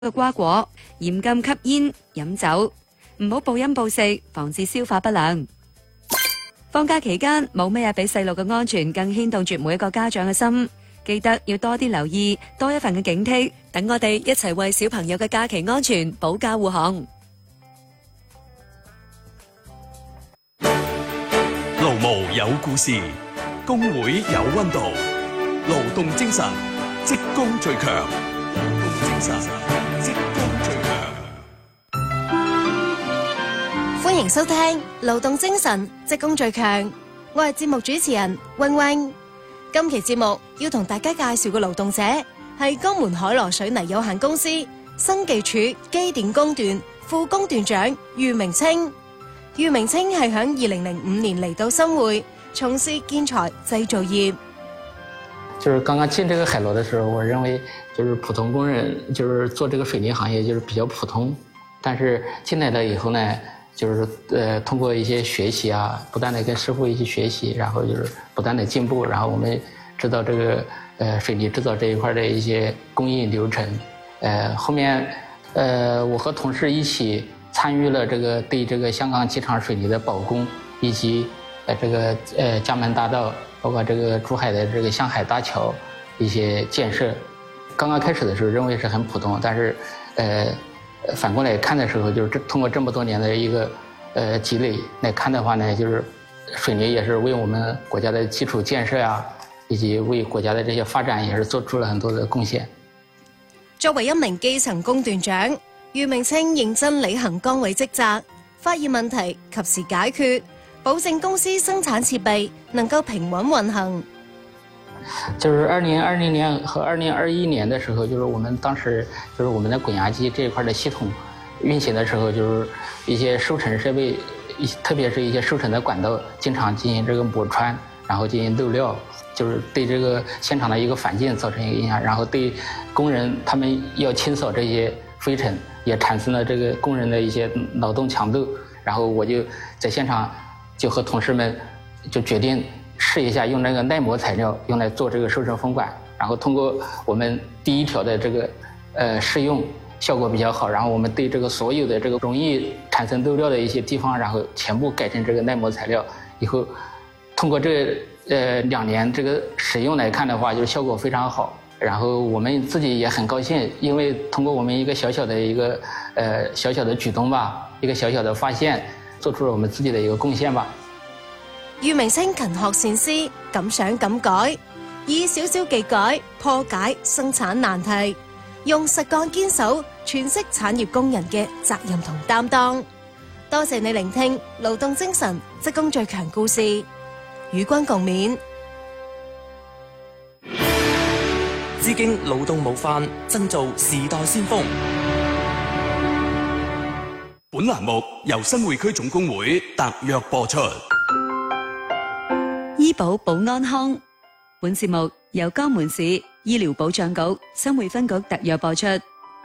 嘅瓜果，嚴禁吸煙、飲酒，唔好暴飲暴食，防止消化不良。放假期間冇咩嘢比細路嘅安全更牽動住每一個家長嘅心，記得要多啲留意，多一份嘅警惕，等我哋一齊為小朋友嘅假期安全保駕護航。 勞務有故事，工會有溫度，勞動精神，職工最強。勞動精神，職工最強。 歡迎收聽勞動精神，職工最強。我係節目主持人穎穎。今期節目要同大家介紹嘅勞動者係江門海螺水泥有限公司生技處機電工段副工段長俞明清。俞明清係響2005年嚟到新會，從事建材製造業。 就是剛剛進這個海螺的時候，我認為就是普通工人，就是做這個水泥行業就是比較普通。但是進來了以後呢，就是通過一些學習啊，不斷的跟師傅一起學習，然後就是不斷的進步，然後我們知道這個水泥製造這一塊的一些工藝流程。後面我和同事一起參與了這個對這個香港機場水泥的保工，以及這個江門大道，包括這個珠海的這個香海大橋一些建設。剛剛開始的時候認為是很普通，但是反過來看的時候，就是通過這麼多年的一個積累來看的話呢，就是水泥也是為我們國家的基礎建設啊，以及為國家的這些發展也是做出了很多的貢獻。 作為一名基層工段長，俞明清認真履行崗位職責，發現問題及時解決，保證公司生產設備能夠平穩運行。 就是2020年和2021年的時候，就是我們當時就是我們的滾壓機這一塊的系統運行的時候，就是一些收成設備，特別是一些收成的管道經常進行這個磨穿，然後進行漏料，就是對這個現場的一個環境造成一個影響，然後對工人他們要清掃這些灰塵，也產生了這個工人的一些勞動強度。然後我就在現場就和同事們就決定試一下用那個耐磨材料用來做這個收成風管，然後通過我們第一條的這個試用效果比較好，然後我們對這個所有的這個容易產生漏料的一些地方，然後全部改成這個耐磨材料。以後通過這2年這個使用來看的話，就效果非常好。然後我們自己也很高興，因為通過我們一個小小的一個小小的舉動吧，一個小小的發現，做出了我們自己的一個貢獻吧。 俞明清勤學善思，敢想敢改，以小小技改破解生產難題，用實幹堅守詮釋產業工人嘅責任同擔當。多謝你聆聽勞動精神職工最強故事，與君共勉。 致敬勞動模範，振造時代先鋒。本欄目由新會區總工會特約播出。 醫保保安康，本節目由江門市醫療保障局新會分局特約播出。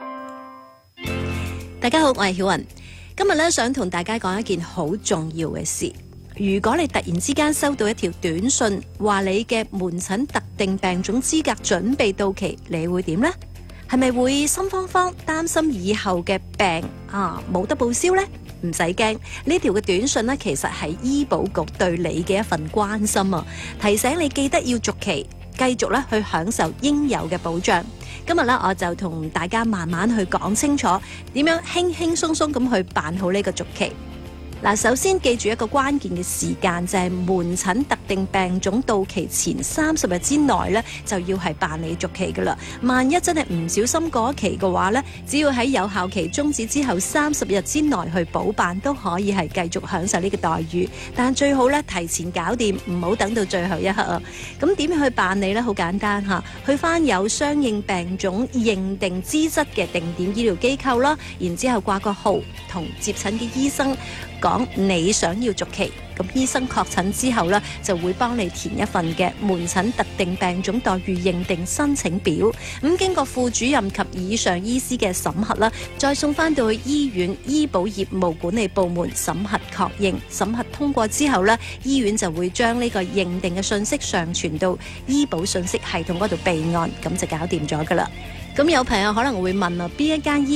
大家好，我係曉雲，今日咧想同大家講一件好重要嘅事。如果你突然之間收到一條短信，話你嘅門診特定病種資格準備到期，你會點呢？係咪會心慌慌，擔心以後嘅病冇得報銷呢？唔使驚，呢條嘅短信呢，其實係醫保局對你嘅一份關心啊，提醒你記得要續期，繼續咧去享受應有嘅保障。今日咧我就同大家慢慢去講清楚，點樣輕輕鬆鬆咁去辦好呢個續期。嗱，首先記住一個關鍵嘅時間，就係門診特定病種到期前30日之內咧，就要係辦理續期噶啦。萬一真係唔小心過期嘅話咧，只要喺有效期終止之後30日之內去補辦，都可以係繼續享受呢個待遇。但最好咧提前搞掂，唔好等到最後一刻啊！咁點樣去辦理咧？好簡單嚇，去翻有相應病種認定資質嘅定點醫療機構啦，然之後掛個號，同接診嘅醫生講你想要續期，咁醫生確診之後呢，就會幫你填一份嘅門診特定病種待遇認定申請表，咁經過副主任及以上醫師嘅審核啦，再送翻到去醫院醫保業務管理部門審核確認，審核通過之後呢，醫院就會將呢個認定嘅信息上傳到醫保信息系統嗰度備案，咁就搞掂咗噶啦。 咁有朋友可能會問啊，邊一間醫